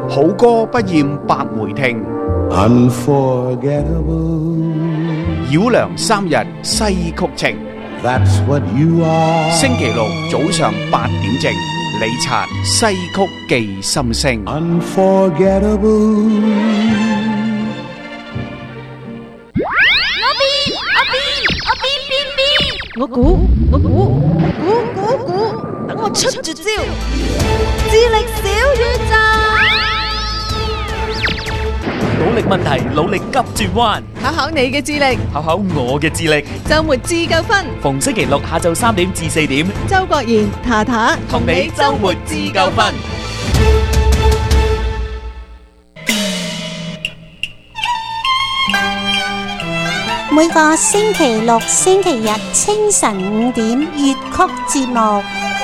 好歌不厭百回聽。 Unforgettable. 繞梁三日西曲情。 That's what you are. 星期六早上8點正，李察西曲記心聲。 Unforgettable. 我估，等我出絕招，智力小宇宙， 努力問題，努力急轉彎， 考你嘅智力， 考我嘅智力。 週末自夠分， 逢星期六下晝3點至4點， 周國賢、塔塔同你週末自夠分。 每個星期六、星期日清晨5點粵曲節目，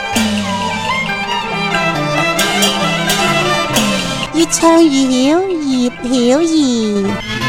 越唱越曉，葉曉儀。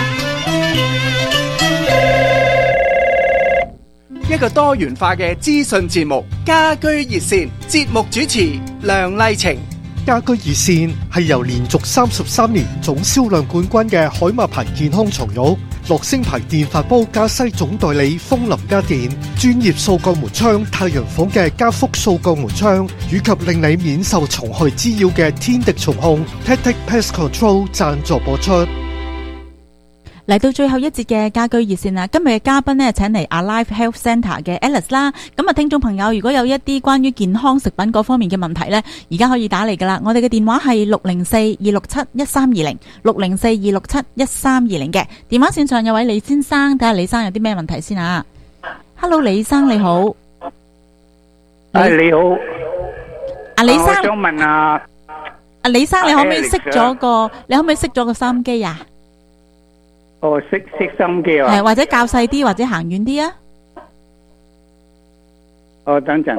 一個多元化嘅資訊節目，家居熱線，節目主持梁麗晴。 家居熱線係由連續33年總銷量冠軍嘅海馬牌健康床褥、樂聲牌電飯煲加西總代理風林家電、專業掃鋼門窗太陽房嘅加福掃鋼門窗，以及令你免受蟲害滋擾嘅天敵蟲控 Tactic Pest Control 贊助播出。 嚟到最後一節嘅家居熱線啦，今日嘅嘉賓呢，請嚟 Alive Health Centre 嘅 Alice 啦。咁啊，聽眾朋友如果有一啲關於健康食品嗰方面嘅問題呢，而家可以打嚟噶啦。我哋嘅電話係604-267-1320 604-267-1320嘅。電話線上有位李先生，睇下李生有啲咩問題先啊。Hello， 李生你好。 你好。 李生， 我想問李生，你可唔可以熄咗個收音機啊？ 熄收音機啊！ 係或者較細啲，或者行遠啲啊！ 等陣。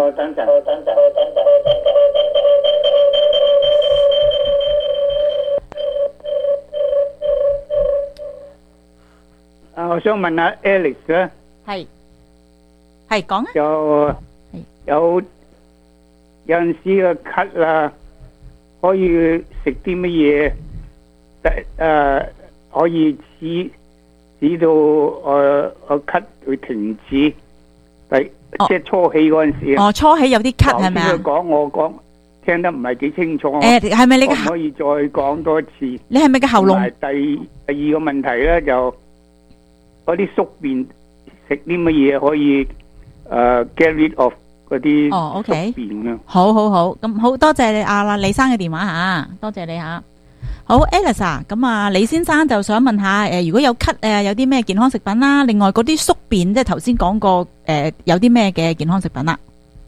我想問下 Alex 咧， 係講啊！ 有陣時個咳啦，可以食啲乜嘢？可以指到我咳會停止，即係初起嗰陣時。 初起有啲咳係咪啊？ 佢講我講聽得唔係幾清楚。 係咪你嘅？ 可以再講多一次？ 你係咪嘅喉嚨？ 第二個問題咧，就嗰啲宿便食啲乜嘢可以get rid of 嗰啲宿便啊？ 好，咁好多謝你李生嘅電話吓，多謝你吓。好 Alice 啊，咁啊李先生就想問下如果有咳有啲咩健康食品啦？另外嗰啲宿便即係頭先講過有啲咩嘅健康食品啦？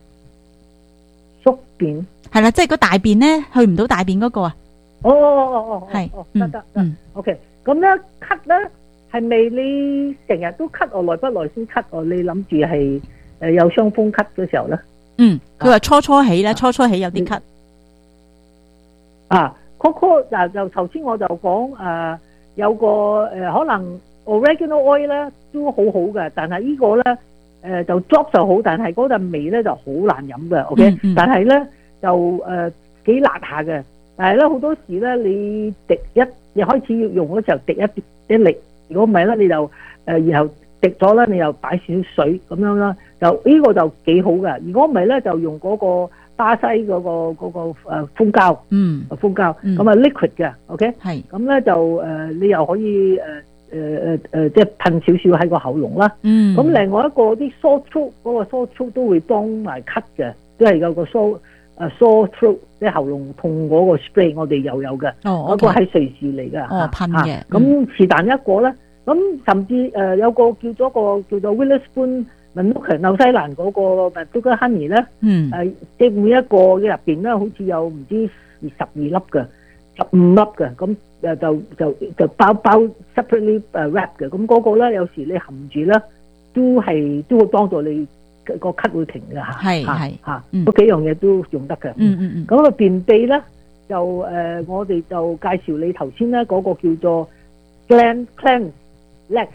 宿便係啦，即係個大便咧去唔到大便嗰個啊？ 係得，OK。咁咧咳咧係咪你成日都咳耐不耐先咳？你諗住係有傷風咳嘅時候咧？ 佢話初起咧，初起有啲咳嗱，就頭先我就講有個可能 oregano oil 咧都好好嘅，但係呢個咧就 drop 就好，但係嗰陣味咧就好難飲嘅 ，OK，但係咧就幾辣下嘅，但係咧好多時咧你你開始要用嗰時候滴一滴，如果唔係咧你就然後滴咗咧你又擺少少水咁樣啦，就呢個就幾好嘅。如果唔係咧就用嗰個巴西嗰個蜂膠，蜂膠咁啊 liquid 嘅 ，OK， 係咁咧就你又可以即係噴少少喺個喉嚨啦。咁另外一個啲 sore throat 嗰個 sore throat 都會幫埋咳嘅，都係有個 sore throat 即係喉嚨痛嗰個 spray 我哋又有嘅，嗰個係瑞士嚟嘅， 噴嘅。 咁是但一個咧，咁甚至有個叫做 Witherspoon Manuka 紐西蘭嗰個 Manuka Honey 咧，即係每一個嘅入邊咧，好似有唔知12粒嘅，15粒嘅，咁就包 separately wrap 嘅，咁嗰個咧有時你含住咧，都會幫助你個咳會停嘅嚇，係嗰幾樣嘢都用得嘅。咁個便秘咧就我哋就介紹你頭先咧嗰個叫做 Cleanse Lex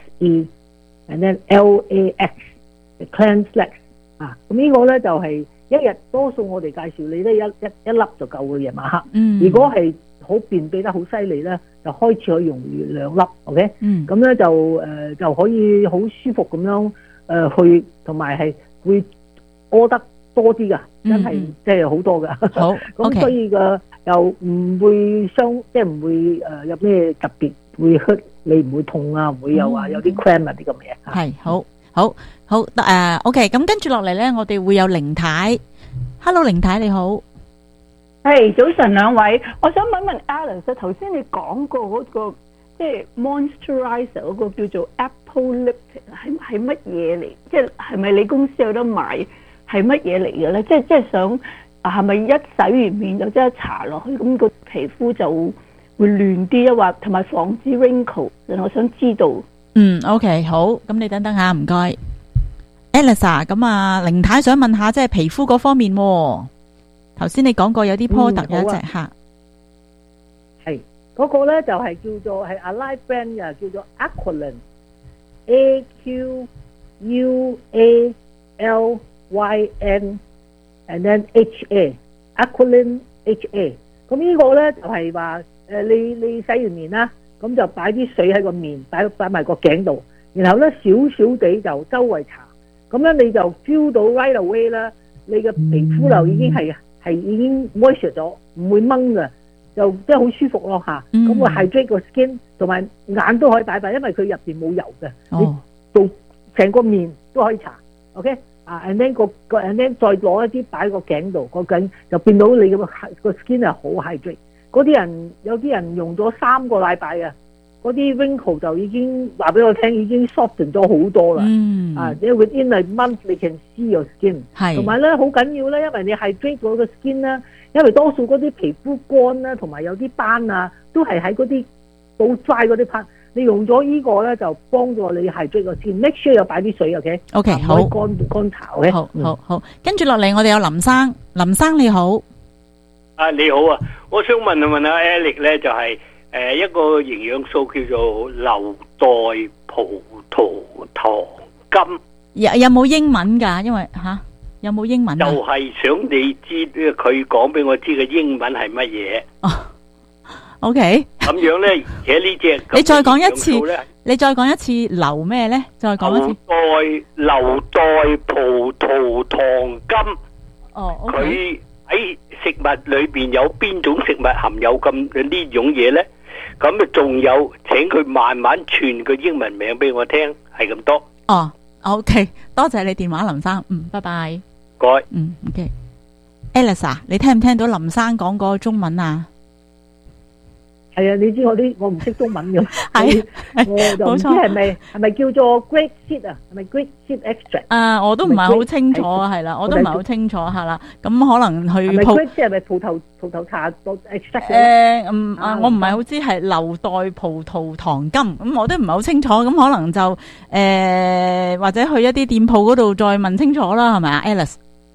CLEANSE，and then LAX Cleanse Lex 咁呢個咧就係一日多數我哋介紹你咧一粒就夠嘅夜晚黑。 嗯， 如果係好便秘得好犀利咧，就開始可以用2粒 ，OK？ 嗯， 咁咧就可以好舒服咁樣去，同埋係會屙得多啲噶，真係即係好多噶。 好咁所以又唔會即係唔會有咩特別會 hurt 你，唔會痛啊，唔會有話有啲 cramp 啊啲咁嘢。 係好 OK， 咁跟住落嚟咧，我哋會有凌太。Hello， 凌太你好。 係早晨兩位，我想問 Alice， 頭先你講過嗰個即係 moisturizer 嗰個叫做 Apple Lipstick 係乜嘢嚟？即係咪你公司有得買？係乜嘢嚟嘅咧？即係想係咪一洗完面就即刻搽落去，咁個皮膚就會亂啲啊？或同埋防止 wrinkle， 我想知道。 OK， 好，咁你等等下，唔該 ，Alice， 咁啊，凌太想問下即係皮膚嗰方面。頭先你講過有啲 product 有一隻嚇， 係嗰個咧就係叫做係 Alive brand 嘅，叫做 Aqualin，AQUALYN，and then HA，Aqualin HA。咁呢個咧就係話你洗完面啦，咁就擺啲水喺個面，擺埋個頸度，然後咧少少地就周圍搽，咁樣你就 feel 到 right away 啦，你嘅皮膚就已經係已經 moisture 咗，唔會掹嘅，就即係好舒服咯嚇。咁會 hydrate 個 skin， 同埋眼都可以擺，因為佢入邊冇油嘅，你做成個面都可以搽。OK， and then and then 再攞一啲擺個頸度，個頸就變到你個 skin 係好 hydrate。嗰啲人有啲人用咗3個禮拜啊，嗰啲 wrinkle 就已經話俾我聽，已經 soften 咗好多啦。即係 within a month you can see your skin。同埋咧好緊要咧，因為你係 hydrate 嗰個 skin 啦，因為多數嗰啲皮膚乾啦，同埋有啲斑啊，都係喺嗰啲好 dry 嗰啲 part。你用咗呢個咧，就幫助你 hydrate 個 skin。Make sure 有擺啲水 ，OK？OK， 好。 乾炒嘅。 好。跟住落嚟，我哋有林生，林生你好。 你好啊，我想問下 Alex 咧，就係一個營養素叫做硫代葡萄糖苅。 有冇英文㗎？因為有冇英文啊？ 就係想你知佢講俾我知嘅英文係乜嘢。 OK。 咁樣咧，而且呢隻你再講一次，硫咩咧？再講一次。 硫代葡萄糖苅。 OK。 佢喺食物裏邊有邊種食物含有咁呢種嘢呢？咁啊，仲有，請佢慢慢傳個英文名俾我聽，係咁多。 OK， 多謝你電話，林生。拜拜。 該。 OK。Alice， 你聽唔聽到林生講嗰個中文啊？ 係啊，你知我唔識中文嘅，我就唔知係咪叫做 grape seed 啊？係咪 grape seed extract？ 我都唔係好清楚，係啦，我都唔係好清楚係啦。咁可能去係咪 grape seed 係咪葡萄茶 extract？ 我唔係好知係硫代葡萄糖苅，咁我都唔係好清楚。咁可能就或者去一啲店鋪嗰度再問清楚啦，係咪啊 ，Alice？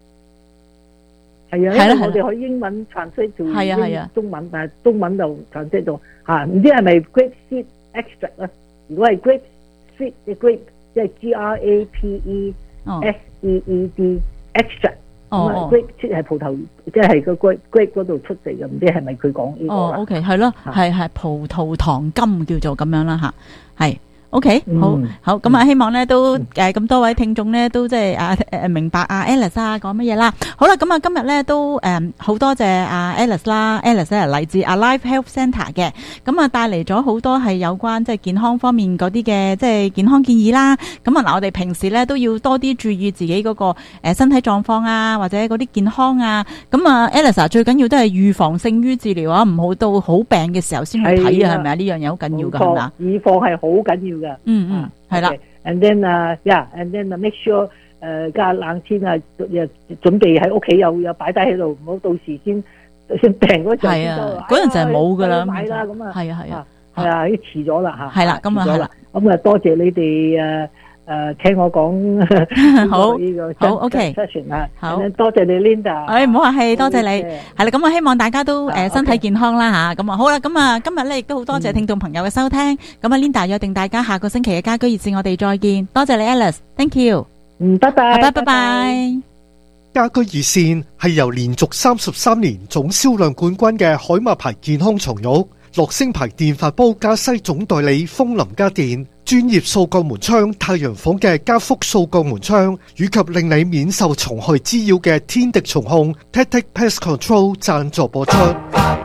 係啊，因為我哋可以英文 translate 做中文，但係中文就 translate 到唔知係咪 grape seed extract 咧？如果係 grape seed 嘅 grape， 即係 GRAPE SEED extract， grape seed 係葡萄，即係個 grape 嗰度出嚟嘅，唔知係咪佢講呢個啦 ？OK， 係咯，係葡萄糖苅叫做咁樣啦嚇，係。OK， 好，咁啊，希望咧都咁多位聽眾咧都即係明白Alice 講乜嘢啦。好啦，咁啊今日咧都好多謝Alice 啦 ，Alice 係嚟自Alive Health Centre 嘅，咁啊帶嚟咗好多係有關即係健康方面嗰啲嘅即係健康建議啦。咁啊嗱，我哋平時咧都要多啲注意自己嗰個身體狀況啊，或者嗰啲健康啊。咁啊 Alice 最緊要都係預防勝於治療啊，唔好到好病嘅時候先去睇啊，係咪啊？呢樣嘢好緊要㗎，係咪啊？ 預防係好緊要㗎。 係啦。 And then and then make sure 加冷天啊，準備喺屋企有擺低喺度，唔好到時先病嗰陣先收。 嗰陣就係冇㗎啦。 買啦咁啊。 係啊，已經遲咗啦嚇。 係啦，咁啊係啦。 咁啊，多謝你哋聽我講好呢個好 OK， 好多謝你 Linda。 唔好客氣，多謝你。係啦，咁啊，希望大家都身體健康啦嚇。咁啊，好啦，咁啊，今日咧亦都好多謝聽眾朋友嘅收聽。咁啊，Linda 約定大家下個星期嘅家居熱線，我哋再見。多謝你 Alice，Thank you。 拜拜。 拜拜。 家居熱線係由連續33年總銷量冠軍嘅海馬牌健康床褥、樂聲牌電飯煲加西總代理風林家電、專業掃鋼門窗太陽房嘅加福掃鋼門窗，以及令你免受蟲害滋擾嘅天敵蟲控 Tactic Pest Control 贊助播出。